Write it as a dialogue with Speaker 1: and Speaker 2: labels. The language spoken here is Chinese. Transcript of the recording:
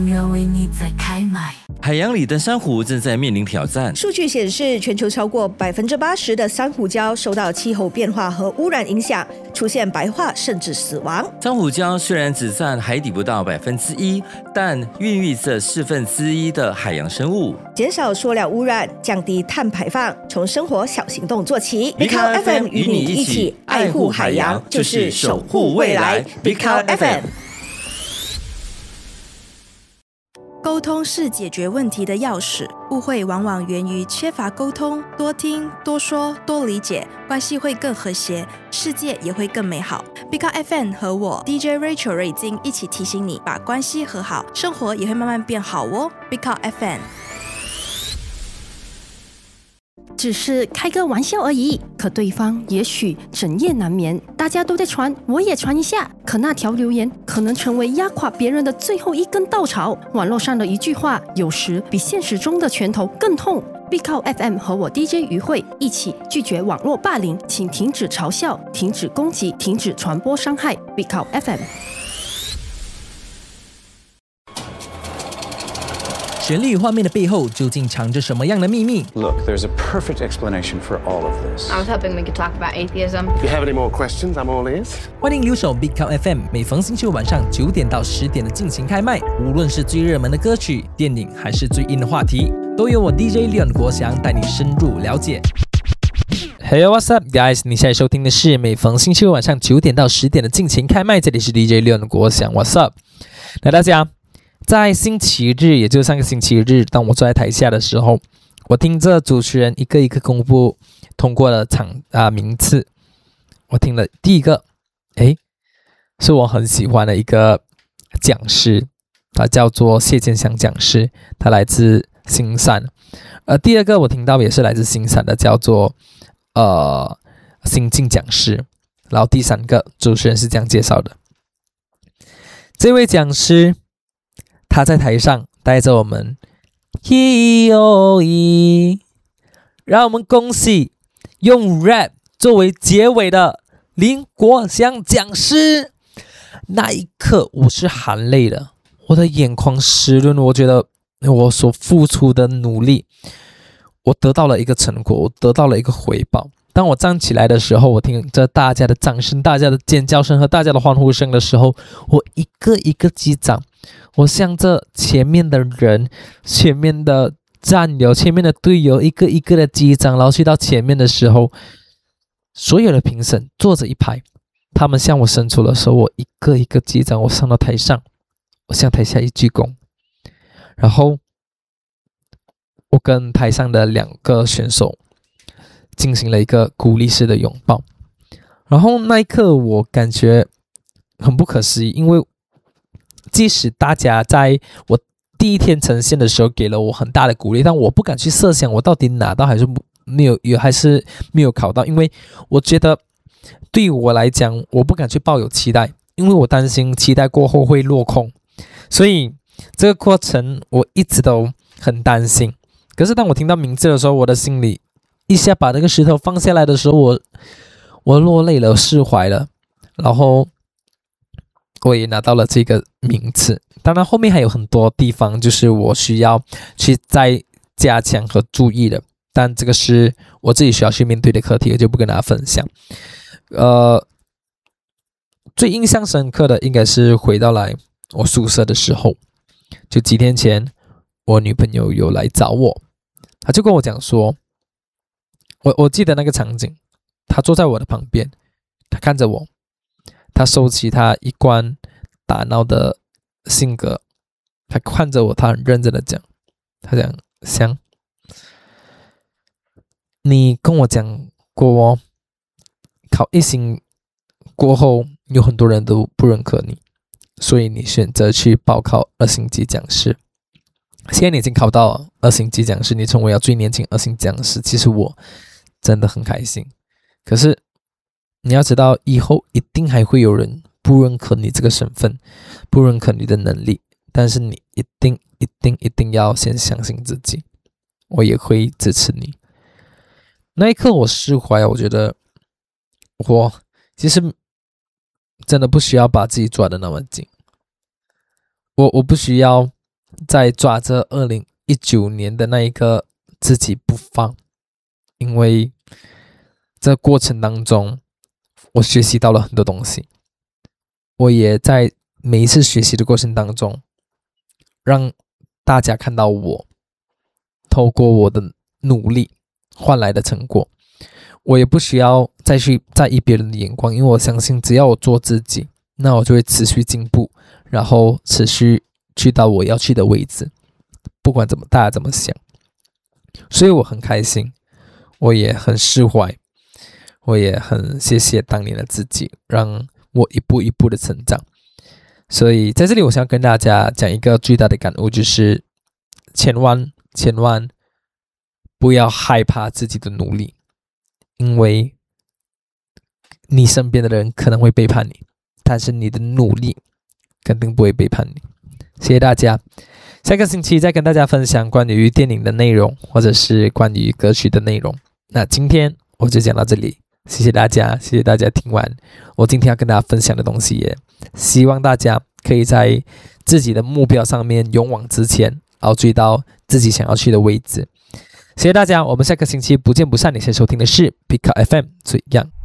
Speaker 1: 为你在开麦。
Speaker 2: 海洋里的珊瑚正在面临挑战。
Speaker 3: 数据显示，全球超过80%的珊瑚礁受到气候变化和污染影响，出现白化甚至死亡。
Speaker 2: 珊瑚礁虽然只占海底不到1%，但孕育着1/4的海洋生物。
Speaker 3: 减少塑料污染，降低碳排放，从生活小行动做起。
Speaker 2: Big Cow
Speaker 3: FM 与你一起爱护海洋，就是守护未来。Big Cow FM。
Speaker 4: 沟通是解决问题的钥匙，误会往往源于缺乏沟通，多听、多说、多理解，关系会更和谐，世界也会更美好。Big Cow FM 和我 DJ Rachel 瑞金一起提醒你，把关系和好，生活也会慢慢变好哦。Big Cow FM。
Speaker 5: 只是开个玩笑而已，可对方也许整夜难眠。大家都在传，我也传一下。可那条留言可能成为压垮别人的最后一根稻草。网络上的一句话，有时比现实中的拳头更痛。Big Cow FM 和我 DJ 于慧一起拒绝网络霸凌，请停止嘲笑，停止攻击，停止传播伤害。Big Cow FM。
Speaker 6: 旋律与画面的背后究竟藏着什么样的秘密？
Speaker 7: Look, there's a perfect explanation for all of this.
Speaker 8: I was hoping we could talk about atheism.
Speaker 9: If you have any more questions, I'm all ears.
Speaker 6: 欢迎留守 Big Cow FM， 每逢星期五晚上9点到10点的尽情开麦。无论是最热门的歌曲、电影，还是最硬的话题，都由我 DJ Leon 国祥带你深入了解。Hey, what's up, guys？ 你现在收听的是每逢星期五晚上9点到10点的尽情开麦，这里是 DJ Leon 国祥 ，What's up？ 那大家。在星期日，也就是上个星期日，当我坐在台下的时候，我听着主持人一个一个公布通过了名次。我听了第一个，是我很喜欢的一个讲师，他叫做谢建祥讲师，他来自新山。第二个我听到也是来自新山的，叫做新进讲师。然后第三个主持人是这样介绍的，这位讲师。他在台上带着我们让我们恭喜用 rap 作为结尾的林国祥讲师。那一刻我是含泪的，我的眼眶湿润，我觉得我所付出的努力，我得到了一个成果，我得到了一个回报。当我站起来的时候，我听着大家的掌声、大家的尖叫声和大家的欢呼声的时候，我一个一个击掌，我向着前面的人、前面的战友、前面的队友一个一个的击掌，然后去到前面的时候，所有的评审坐着一排，他们向我伸出的时候，我一个一个击掌，我上到台上，我向台下一鞠躬，然后我跟台上的2个选手进行了一个鼓励式的拥抱，然后那一刻我感觉很不可思议，因为即使大家在我第一天呈现的时候给了我很大的鼓励，但我不敢去设想我到底拿到还是没有考到，因为我觉得对于我来讲，我不敢去抱有期待，因为我担心期待过后会落空，所以这个过程我一直都很担心。可是当我听到名字的时候，我的心里一下把那个石头放下来的时候，我落泪了，释怀了，然后我也拿到了这个名次。当然后面还有很多地方就是我需要去再加强和注意的，但这个是我自己需要去面对的课题，我就不跟大家分享。最印象深刻的应该是回到来我宿舍的时候，就几天前我女朋友有来找我，她就跟我讲说，我记得那个场景，她坐在我的旁边，她看着我，她收起她一贯打闹的性格，她看着我，她很认真的讲，她讲香，你跟我讲过哦，考1星过后有很多人都不认可你，所以你选择去报考2星级讲师。现在你已经考到2星级讲师，你成为了最年轻2星讲师，其实我真的很开心。可是你要知道，以后一定还会有人不认可你这个身份，不认可你的能力，但是你一定要先相信自己，我也会支持你。那一刻我释怀，我觉得我其实真的不需要把自己抓得那么紧，我不需要在抓着2019年的那一个自己不放，因为这过程当中我学习到了很多东西，我也在每一次学习的过程当中让大家看到我透过我的努力换来的成果。我也不需要再去在意别人的眼光，因为我相信只要我做自己，那我就会持续进步，然后持续去到我要去的位置，不管大家怎么想。所以我很开心，我也很释怀，我也很谢谢当年的自己，让我一步一步的成长。所以在这里我想跟大家讲一个最大的感悟，就是千万不要害怕自己的努力，因为你身边的人可能会背叛你，但是你的努力肯定不会背叛你。谢谢大家，下个星期再跟大家分享关于电影的内容，或者是关于歌曲的内容。那今天我就讲到这里，谢谢大家，谢谢大家听完我今天要跟大家分享的东西，也希望大家可以在自己的目标上面勇往直前，然后追到自己想要去的位置。谢谢大家，我们下个星期不见不散。你现在收听的是 Pick Up FM 最样。